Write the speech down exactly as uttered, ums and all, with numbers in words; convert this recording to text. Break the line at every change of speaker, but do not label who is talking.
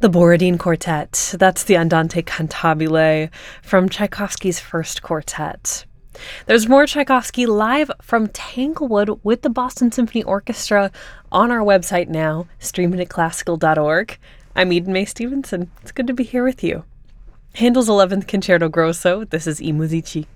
The Borodin Quartet, that's the Andante Cantabile from Tchaikovsky's First Quartet. There's more Tchaikovsky live from Tanglewood with the Boston Symphony Orchestra on our website now, streaming at classical dot org. I'm Eden Mae Stevenson. It's good to be here with you. Handel's eleventh Concerto Grosso, this is I Musici.